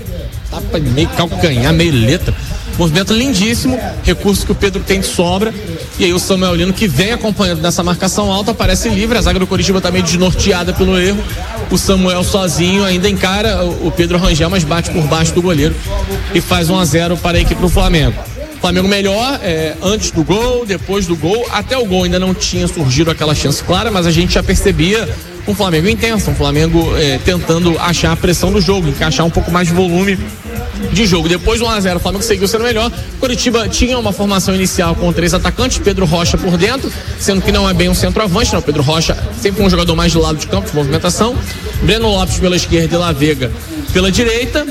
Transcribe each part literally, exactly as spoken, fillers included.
tapa meio calcanhar, meio letra. Movimento lindíssimo, recurso que o Pedro tem de sobra. E aí o Samuel Lino, que vem acompanhando nessa marcação alta, aparece livre. A zaga do Coritiba tá meio desnorteada pelo erro. O Samuel sozinho ainda encara o Pedro Rangel, mas bate por baixo do goleiro e faz um a zero para a equipe do Flamengo. Flamengo melhor, é, antes do gol, depois do gol. Até o gol ainda não tinha surgido aquela chance clara, mas a gente já percebia um Flamengo intenso, um Flamengo é, tentando achar a pressão do jogo, encaixar um pouco mais de volume de jogo. Depois do um a zero, o Flamengo seguiu sendo melhor. Coritiba tinha uma formação inicial com três atacantes, Pedro Rocha por dentro, sendo que não é bem um centroavante, não. Pedro Rocha sempre um jogador mais do lado de campo, de movimentação. Breno Lopes pela esquerda e La Vega pela direita.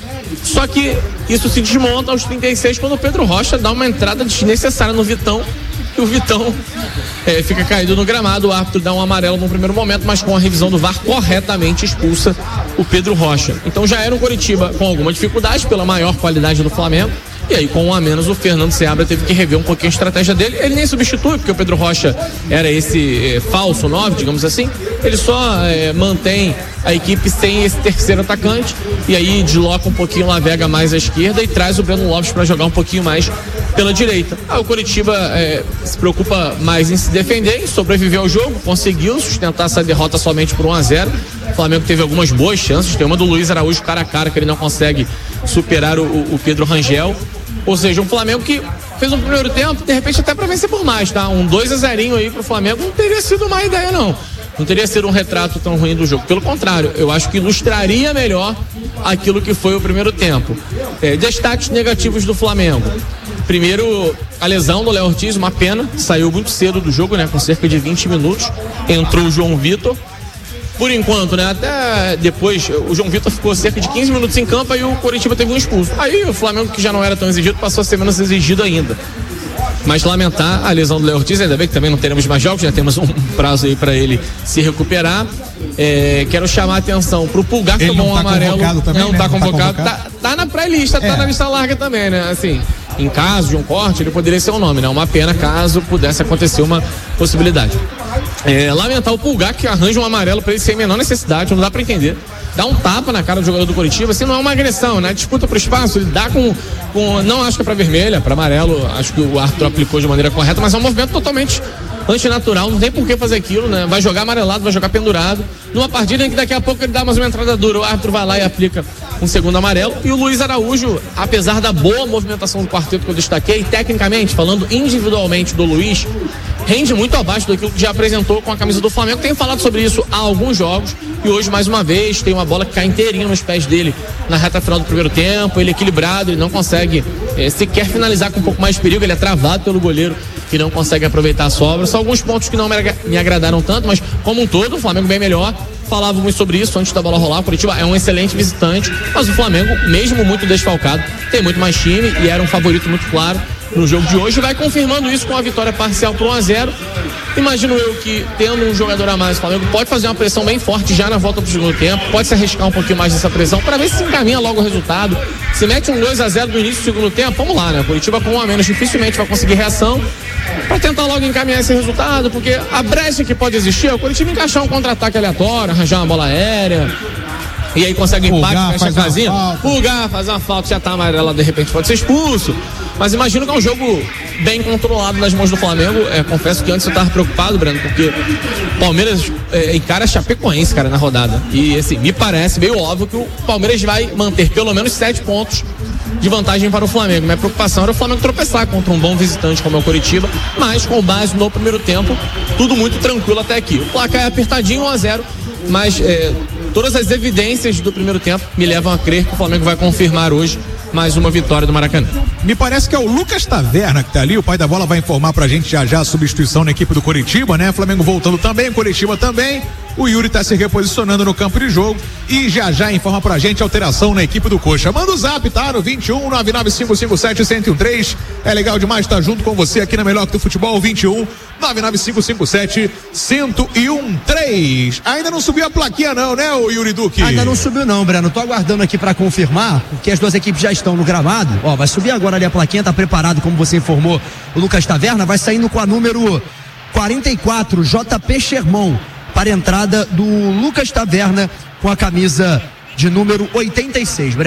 Só que isso se desmonta aos trinta e seis quando o Pedro Rocha dá uma entrada desnecessária no Vitão. E o Vitão é, fica caído no gramado. O árbitro dá um amarelo no primeiro momento, mas com a revisão do V A R corretamente expulsa o Pedro Rocha. Então já era um Coritiba com alguma dificuldade pela maior qualidade do Flamengo. E aí, com um a menos, o Fernando Seabra teve que rever um pouquinho a estratégia dele. Ele nem substitui, porque o Pedro Rocha era esse é, falso nove, digamos assim. Ele só é, mantém a equipe sem esse terceiro atacante. E aí desloca um pouquinho o La Vega mais à esquerda e traz o Breno Lopes para jogar um pouquinho mais pela direita. Ah, o Coritiba é, se preocupa mais em se defender, em sobreviver ao jogo, conseguiu sustentar essa derrota somente por um a zero. O Flamengo teve algumas boas chances, tem uma do Luiz Araújo cara a cara, que ele não consegue superar o, o Pedro Rangel. Ou seja, um Flamengo que fez um primeiro tempo, de repente até para vencer por mais, tá? Um dois a zero aí pro Flamengo não teria sido uma ideia, não. Não teria sido um retrato tão ruim do jogo. Pelo contrário, eu acho que ilustraria melhor aquilo que foi o primeiro tempo. É, destaques negativos do Flamengo. Primeiro, a lesão do Léo Ortiz, uma pena, saiu muito cedo do jogo, né? Com cerca de vinte minutos. Entrou o João Vitor. Por enquanto, né? Até depois, o João Vitor ficou cerca de quinze minutos em campo e o Coritiba teve um expulso. Aí o Flamengo, que já não era tão exigido, passou a ser menos exigido ainda. Mas lamentar a lesão do Léo Ortiz, ainda bem que também não teremos mais jogos, já temos um prazo aí para ele se recuperar. É, quero chamar a atenção pro Pulgar, que tomou um amarelo. Também, não, né? tá convocado, tá, tá na pré-lista, é. tá na lista larga também, né? Assim, em caso de um corte, ele poderia ser o nome, né? Uma pena caso pudesse acontecer uma possibilidade. É, lamentar o Pulgar, que arranja um amarelo para ele sem a menor necessidade, não dá para entender. Dá um tapa na cara do jogador do Coritiba, assim, não é uma agressão, né? Disputa pro espaço, ele dá com, com não acho que é pra vermelha, pra amarelo, acho que o árbitro aplicou de maneira correta, mas é um movimento totalmente antinatural, não tem por que fazer aquilo, né? Vai jogar amarelado, vai jogar pendurado, numa partida em que daqui a pouco ele dá mais uma entrada dura, o árbitro vai lá e aplica um segundo amarelo. E o Luiz Araújo, apesar da boa movimentação do quarteto que eu destaquei, tecnicamente, falando individualmente do Luiz, rende muito abaixo daquilo que já apresentou com a camisa do Flamengo. Tenho falado sobre isso há alguns jogos e hoje, mais uma vez, tem uma bola que cai inteirinha nos pés dele na reta final do primeiro tempo. Ele é equilibrado, ele não consegue é, sequer finalizar com um pouco mais de perigo, ele é travado pelo goleiro que não consegue aproveitar a sobra. São alguns pontos que não me, me agradaram tanto, mas como um todo, o Flamengo bem melhor. Falávamos sobre isso antes da bola rolar. O Coritiba é um excelente visitante, mas o Flamengo, mesmo muito desfalcado, tem muito mais time e era um favorito muito claro no jogo de hoje. Vai confirmando isso com a vitória parcial por um a zero. Imagino eu que, tendo um jogador a mais, o Flamengo pode fazer uma pressão bem forte já na volta pro segundo tempo, pode se arriscar um pouquinho mais nessa pressão para ver se encaminha logo o resultado. Se mete um dois a zero no início do segundo tempo, vamos lá, né? O Coritiba com um a menos dificilmente vai conseguir reação para tentar logo encaminhar esse resultado, porque a brecha que pode existir é o Coritiba encaixar um contra-ataque aleatório, arranjar uma bola aérea, e aí consegue um empate, fecha a casinha, Pulgar, faz uma falta, já tá amarela, de repente pode ser expulso. Mas imagino que é um jogo bem controlado nas mãos do Flamengo. É, confesso que antes eu tava preocupado, Breno, porque o Palmeiras é, encara a Chapecoense, cara, na rodada. E assim, me parece meio óbvio que o Palmeiras vai manter pelo menos sete pontos de vantagem para o Flamengo. Minha preocupação era o Flamengo tropeçar contra um bom visitante como é o Coritiba, mas com base no primeiro tempo, tudo muito tranquilo até aqui. O placar é apertadinho, um a zero, mas é, todas as evidências do primeiro tempo me levam a crer que o Flamengo vai confirmar hoje mais uma vitória do Maracanã. Me parece que é o Lucas Taverna que tá ali, o pai da bola vai informar pra gente já já a substituição na equipe do Coritiba, né? Flamengo voltando também, Coritiba também. O Yuri tá se reposicionando no campo de jogo e já já informa pra gente a alteração na equipe do Coxa. Manda o zap, tá? No vinte e um, nove nove cinco cinco sete, um zero um três. É legal demais estar junto com você aqui na Melhor do Futebol. Vinte e um, nove nove cinco cinco sete, um zero um três. Ainda não subiu a plaquinha não, né, o Yuri Duque? Ainda não subiu não, Breno. Tô aguardando aqui pra confirmar, porque as duas equipes já estão no gramado. Ó, vai subir agora ali a plaquinha, tá preparado, como você informou, o Lucas Taverna, vai saindo com a número quarenta e quatro, J P Sherman, para a entrada do Lucas Taverna com a camisa de número oitenta e seis.